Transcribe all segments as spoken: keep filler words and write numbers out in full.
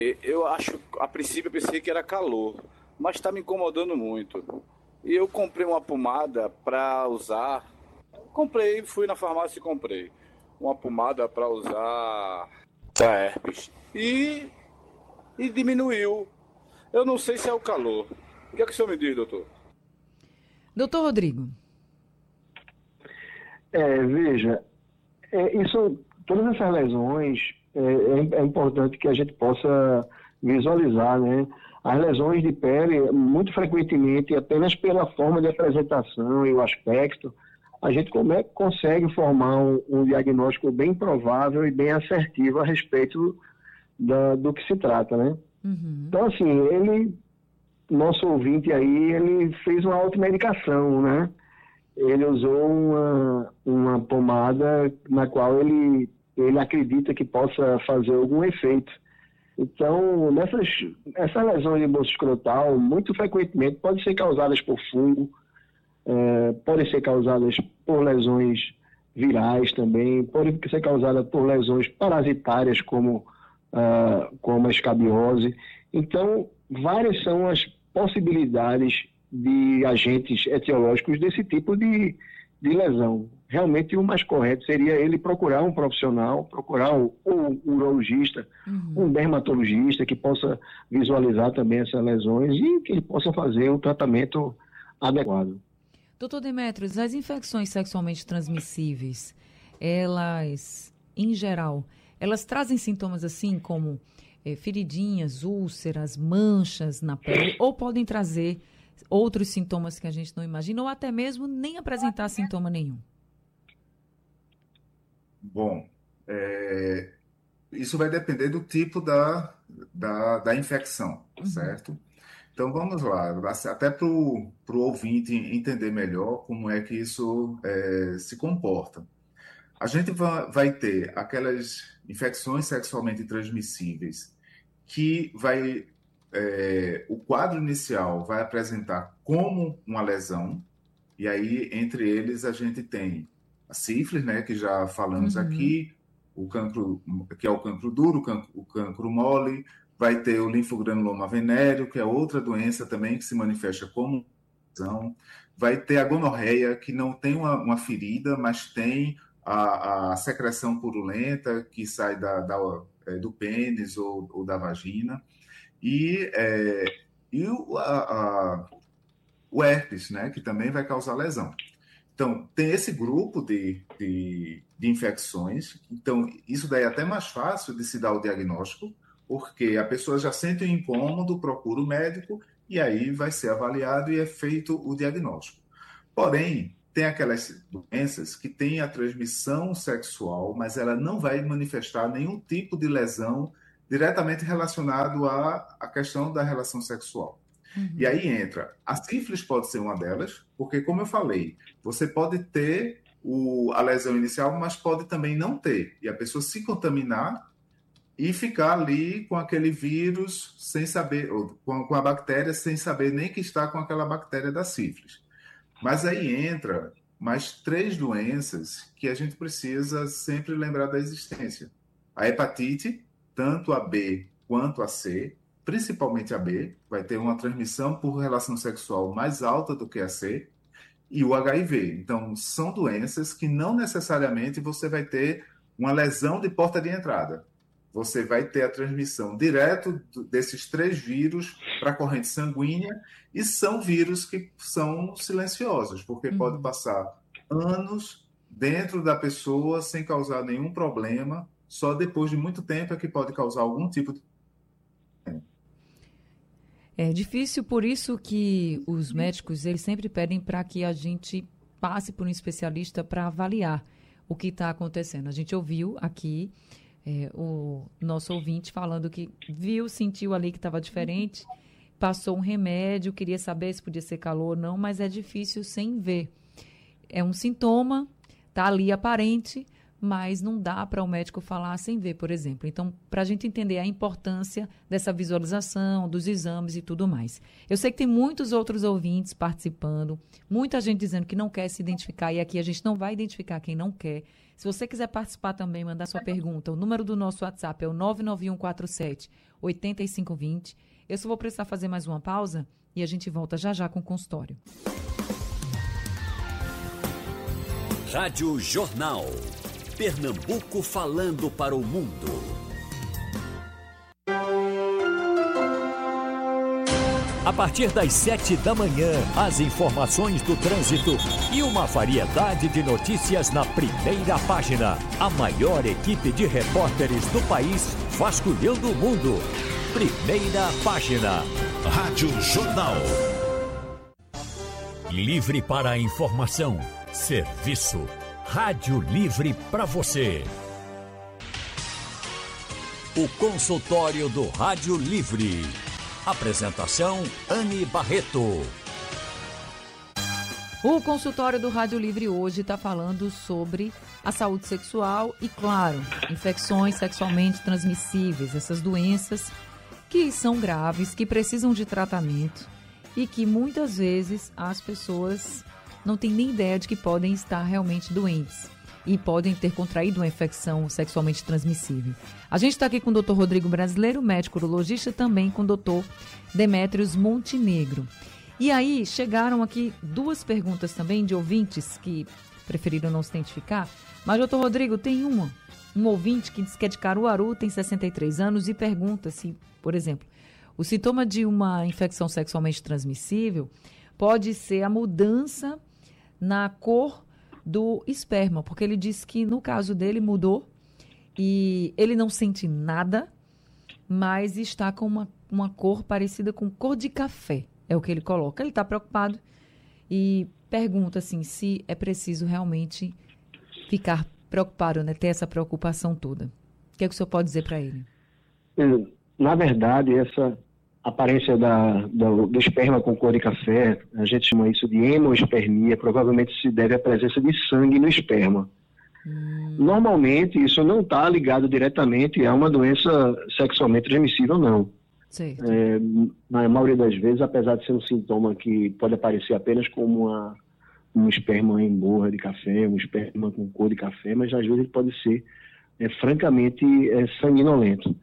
Eu acho, a princípio eu pensei que era calor, mas está me incomodando muito. E eu comprei uma pomada para usar. Comprei, fui na farmácia e comprei uma pomada para usar para herpes. E, e diminuiu. Eu não sei se é o calor. O que é que o senhor me diz, doutor? Doutor Rodrigo. É, veja, é, isso, todas essas lesões, é, é, é importante que a gente possa visualizar, né? As lesões de pele, muito frequentemente, apenas pela forma de apresentação e o aspecto, a gente come, consegue formar um, um diagnóstico bem provável e bem assertivo a respeito da, do que se trata, né? Uhum. Então, assim, ele, nosso ouvinte aí, ele fez uma automedicação, né? Ele usou uma, uma pomada na qual ele, ele acredita que possa fazer algum efeito. Então, nessas, essas lesões de bolsa escrotal, muito frequentemente, podem ser causadas por fungo, é, podem ser causadas por lesões virais também, podem ser causadas por lesões parasitárias, como, uh, como a escabiose. Então, várias são as possibilidades de agentes etiológicos desse tipo de, de lesão. Realmente, o mais correto seria ele procurar um profissional, procurar um, um urologista, uhum. um dermatologista que possa visualizar também essas lesões e que ele possa fazer um tratamento adequado. Doutor Demetrios, as infecções sexualmente transmissíveis, elas, em geral, elas trazem sintomas assim como eh, feridinhas, úlceras, manchas na pele, ou podem trazer outros sintomas que a gente não imagina, ou até mesmo nem apresentar sintoma nenhum? Bom, é, isso vai depender do tipo da, da, da infecção, uhum. certo? Então vamos lá, até para o ouvinte entender melhor como é que isso é, se comporta. A gente vai, vai ter aquelas infecções sexualmente transmissíveis que vai, é, o quadro inicial vai apresentar como uma lesão, e aí entre eles a gente tem a sífilis, né, que já falamos uhum. aqui, o cancro, que é o cancro duro, o cancro, o cancro mole, vai ter o linfogranuloma venéreo, que é outra doença também que se manifesta como lesão, vai ter a gonorreia, que não tem uma, uma ferida, mas tem a, a secreção purulenta que sai da, da, do pênis ou, ou da vagina, e, é, e o, a, a, o herpes, né, que também vai causar lesão. Então, tem esse grupo de, de, de infecções, então isso daí é até mais fácil de se dar o diagnóstico, porque a pessoa já sente um incômodo, procura o médico, e aí vai ser avaliado e é feito o diagnóstico. Porém, tem aquelas doenças que têm a transmissão sexual, mas ela não vai manifestar nenhum tipo de lesão diretamente relacionado à, à questão da relação sexual. Uhum. E aí entra, a sífilis pode ser uma delas, porque como eu falei, você pode ter o, a lesão inicial, mas pode também não ter, e a pessoa se contaminar e ficar ali com aquele vírus sem saber, ou com, com a bactéria sem saber nem que está com aquela bactéria da sífilis. Mas aí entra mais três doenças que a gente precisa sempre lembrar da existência. A hepatite, tanto a B quanto a C, principalmente a B, vai ter uma transmissão por relação sexual mais alta do que a C, e o H I V. Então, são doenças que não necessariamente você vai ter uma lesão de porta de entrada. Você vai ter a transmissão direto desses três vírus para a corrente sanguínea, e são vírus que são silenciosos, porque uhum. pode passar anos dentro da pessoa sem causar nenhum problema, só depois de muito tempo é que pode causar algum tipo de... É difícil, por isso que os médicos eles sempre pedem para que a gente passe por um especialista para avaliar o que está acontecendo. A gente ouviu aqui é, o nosso ouvinte falando que viu, sentiu ali que estava diferente, passou um remédio, queria saber se podia ser calor ou não, mas é difícil sem ver. É um sintoma, está ali aparente, mas não dá para o médico falar sem ver, por exemplo. Então, para a gente entender a importância dessa visualização, dos exames e tudo mais. Eu sei que tem muitos outros ouvintes participando, muita gente dizendo que não quer se identificar, e aqui a gente não vai identificar quem não quer. Se você quiser participar também, mandar sua pergunta, o número do nosso WhatsApp é o nove nove um quatro sete oito cinco dois zero. Eu só vou precisar fazer mais uma pausa e a gente volta já já com o consultório. Rádio Jornal. Pernambuco falando para o mundo. A partir das sete da manhã, as informações do trânsito e uma variedade de notícias na primeira página. A maior equipe de repórteres do país vasculhando o mundo. Primeira página. Rádio Jornal. Livre para a informação. Serviço. Rádio Livre para você. O consultório do Rádio Livre. Apresentação Anne Barreto. O consultório do Rádio Livre hoje está falando sobre a saúde sexual e, claro, infecções sexualmente transmissíveis, essas doenças que são graves, que precisam de tratamento e que muitas vezes as pessoas não têm nem ideia de que podem estar realmente doentes e podem ter contraído uma infecção sexualmente transmissível. A gente está aqui com o doutor Rodrigo Brasileiro, médico urologista, também com o doutor Demétrios Montenegro. E aí chegaram aqui duas perguntas também de ouvintes que preferiram não se identificar. Mas, doutor Rodrigo, tem uma, um ouvinte que diz que é de Caruaru, tem sessenta e três anos e pergunta se, por exemplo, o sintoma de uma infecção sexualmente transmissível pode ser a mudança na cor do esperma, porque ele disse que no caso dele mudou e ele não sente nada, mas está com uma, uma cor parecida com cor de café, é o que ele coloca. Ele está preocupado e pergunta assim, se é preciso realmente ficar preocupado, né, ter essa preocupação toda. O que é que o senhor pode dizer para ele? Na verdade, essa aparência da, do, do esperma com cor de café, a gente chama isso de hemospermia, provavelmente se deve à presença de sangue no esperma. Hum. Normalmente, isso não está ligado diretamente a uma doença sexualmente transmissível, não. É, na maioria das vezes, apesar de ser um sintoma que pode aparecer apenas como uma, um esperma em borra de café, um esperma com cor de café, mas às vezes ele pode ser é, francamente é, sanguinolento.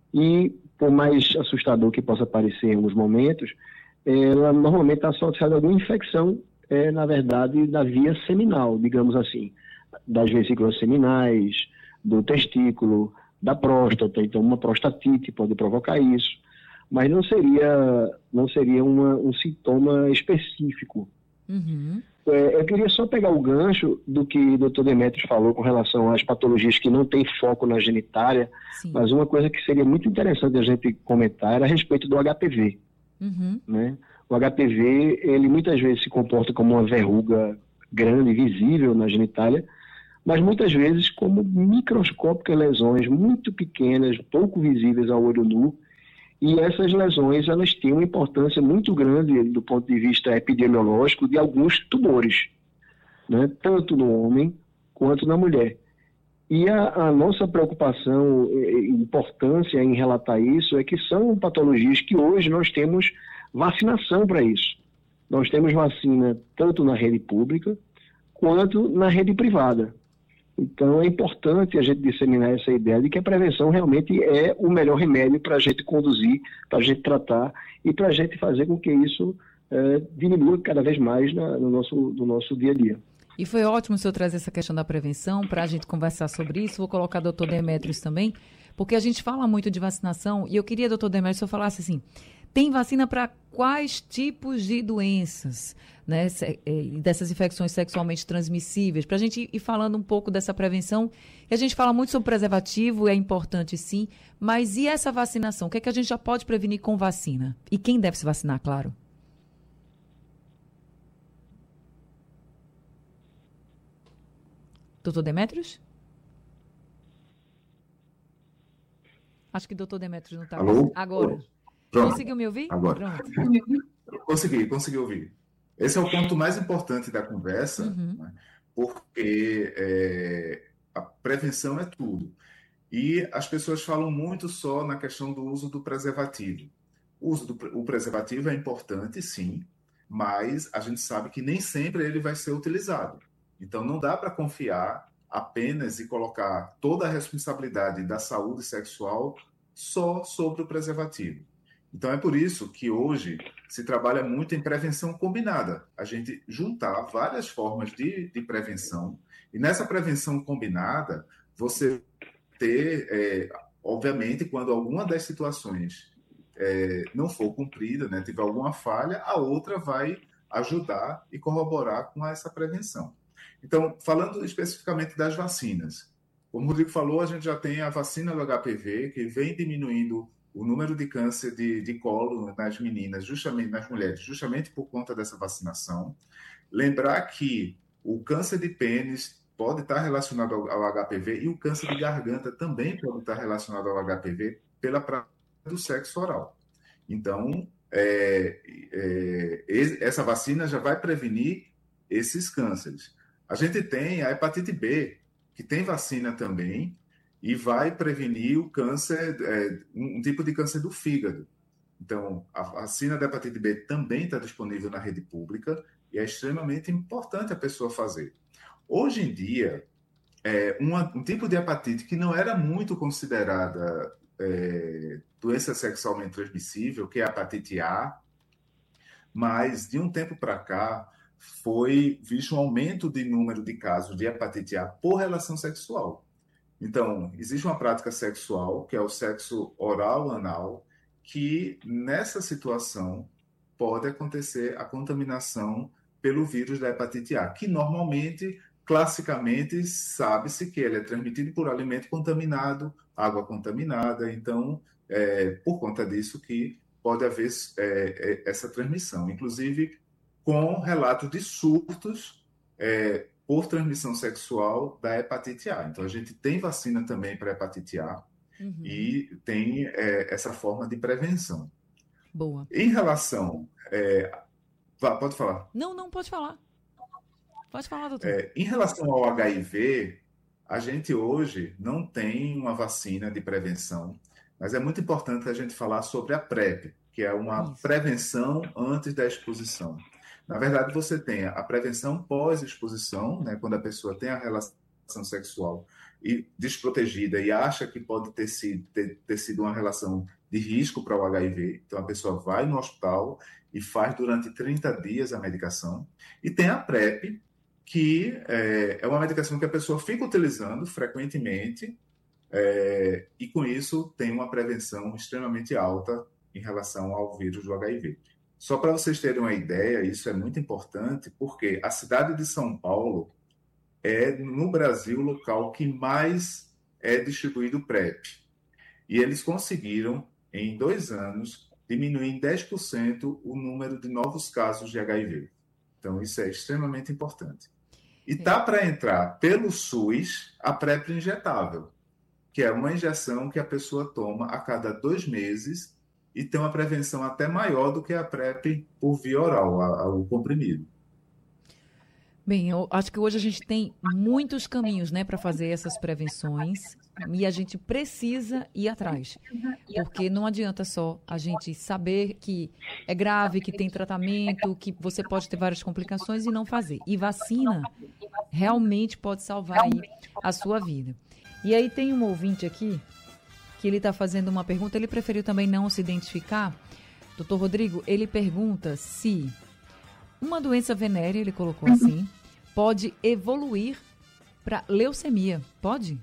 E por mais assustador que possa parecer em alguns momentos, ela normalmente está associada a alguma infecção, é, na verdade, da via seminal, digamos assim, das vesículas seminais, do testículo, da próstata. Então, uma prostatite pode provocar isso, mas não seria, não seria uma, um sintoma específico. Uhum. É, eu queria só pegar o gancho do que o doutor Demétrios falou com relação às patologias que não têm foco na genitália. Sim. Mas uma coisa que seria muito interessante a gente comentar era a respeito do H P V. Uhum. Né? O H P V, ele muitas vezes se comporta como uma verruga grande, visível na genitália, mas muitas vezes como microscópicas lesões muito pequenas, pouco visíveis ao olho nu. E essas lesões, elas têm uma importância muito grande do ponto de vista epidemiológico de alguns tumores, né? Tanto no homem quanto na mulher. E a, a nossa preocupação e importância em relatar isso é que são patologias que hoje nós temos vacinação para isso. Nós temos vacina tanto na rede pública quanto na rede privada. Então, é importante a gente disseminar essa ideia de que a prevenção realmente é o melhor remédio para a gente conduzir, para a gente tratar e para a gente fazer com que isso é, diminua cada vez mais na, no, nosso, no nosso dia a dia. E foi ótimo o senhor trazer essa questão da prevenção para a gente conversar sobre isso. Vou colocar o doutor Demétrios também, porque a gente fala muito de vacinação e eu queria, doutor Demétrios, que o senhor falasse assim, tem vacina para quais tipos de doenças, né, dessas infecções sexualmente transmissíveis? Para a gente ir falando um pouco dessa prevenção. E a gente fala muito sobre preservativo, é importante sim, mas e essa vacinação? O que é que a gente já pode prevenir com vacina? E quem deve se vacinar, claro? Doutor Demétrios? Acho que o doutor Demétrios não está... Alô? Agora. Pronto. Conseguiu me ouvir? Agora. Pronto. Consegui, consegui ouvir. Esse é o ponto mais importante da conversa, uhum. né? Porque é, a prevenção é tudo. E as pessoas falam muito só na questão do uso do preservativo. O uso do o preservativo é importante, sim, mas a gente sabe que nem sempre ele vai ser utilizado. Então, não dá para confiar apenas e colocar toda a responsabilidade da saúde sexual só sobre o preservativo. Então, é por isso que hoje se trabalha muito em prevenção combinada. A gente juntar várias formas de, de prevenção, e nessa prevenção combinada, você ter, é, obviamente, quando alguma das situações é, não for cumprida, né, tiver alguma falha, a outra vai ajudar e corroborar com essa prevenção. Então, falando especificamente das vacinas, como o Rodrigo falou, a gente já tem a vacina do H P V, que vem diminuindo o número de câncer de, de colo nas meninas, justamente nas mulheres, justamente por conta dessa vacinação. Lembrar que o câncer de pênis pode estar relacionado ao, ao H P V e o câncer de garganta também pode estar relacionado ao H P V pela prática do sexo oral. Então, é, é, essa vacina já vai prevenir esses cânceres. A gente tem a hepatite B, que tem vacina também, e vai prevenir o câncer, é, um, um tipo de câncer do fígado. Então, a vacina da hepatite B também está disponível na rede pública e é extremamente importante a pessoa fazer. Hoje em dia, é, uma, um tipo de hepatite que não era muito considerada é, doença sexualmente transmissível, que é a hepatite A, mas de um tempo para cá foi visto um aumento de número de casos de hepatite A por relação sexual. Então, existe uma prática sexual, que é o sexo oral anal, que nessa situação pode acontecer a contaminação pelo vírus da hepatite A, que normalmente, classicamente, sabe-se que ele é transmitido por alimento contaminado, água contaminada, então, é, por conta disso que pode haver é, essa transmissão, inclusive com relatos de surtos é, por transmissão sexual da hepatite A. Então, a gente tem vacina também para hepatite A uhum. e tem é, essa forma de prevenção. Boa. Em relação... É... Pode falar. Não, não, pode falar. Pode falar, doutor. É, em relação ao H I V, a gente hoje não tem uma vacina de prevenção, mas é muito importante a gente falar sobre a PrEP, que é uma Isso. prevenção antes da exposição. Na verdade, você tem a prevenção pós-exposição, né, quando a pessoa tem a relação sexual e desprotegida e acha que pode ter sido, ter, ter sido uma relação de risco para o H I V. Então, a pessoa vai no hospital e faz durante trinta dias a medicação. E tem a PrEP, que é, é uma medicação que a pessoa fica utilizando frequentemente é, e, com isso, tem uma prevenção extremamente alta em relação ao vírus do H I V. Só para vocês terem uma ideia, isso é muito importante, porque a cidade de São Paulo é, no Brasil, o local que mais é distribuído PrEP. E eles conseguiram, em dois anos, diminuir em dez por cento o número de novos casos de H I V. Então, isso é extremamente importante. E tá para entrar pelo SUS a PrEP injetável, que é uma injeção que a pessoa toma a cada dois meses e tem uma prevenção até maior do que a PrEP por via oral, a, a, o comprimido. Bem, eu acho que hoje a gente tem muitos caminhos, né, para fazer essas prevenções e a gente precisa ir atrás, porque não adianta só a gente saber que é grave, que tem tratamento, que você pode ter várias complicações e não fazer. E vacina realmente pode salvar aí a sua vida. E aí tem um ouvinte aqui que ele está fazendo uma pergunta, ele preferiu também não se identificar. Doutor Rodrigo, ele pergunta se uma doença venérea, ele colocou assim, pode evoluir para leucemia. Pode?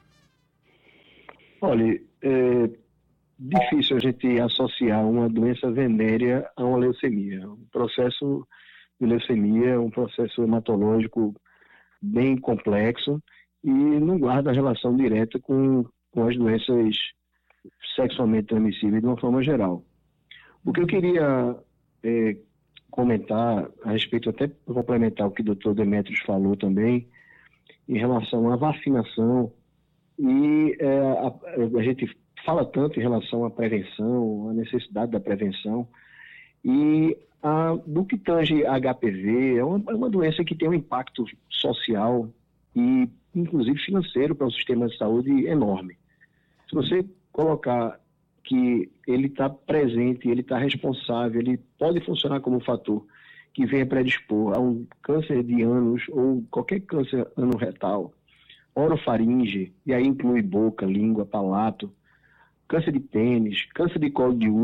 Olha, é difícil a gente associar uma doença venérea a uma leucemia. O processo de leucemia é um processo hematológico bem complexo e não guarda relação direta com com as doenças sexualmente transmissíveis de uma forma geral. O que eu queria é, comentar a respeito, até complementar o que o doutor Demetrios falou também, em relação à vacinação, e é, a, a gente fala tanto em relação à prevenção, à necessidade da prevenção, e a, do que tange a H P V, é uma, é uma doença que tem um impacto social e, inclusive, financeiro para o sistema de saúde enorme. Se você colocar que ele está presente, ele está responsável, ele pode funcionar como um fator que venha predispor a um câncer de ânus ou qualquer câncer anorretal, orofaringe, e aí inclui boca, língua, palato, câncer de pênis, câncer de colo de útero,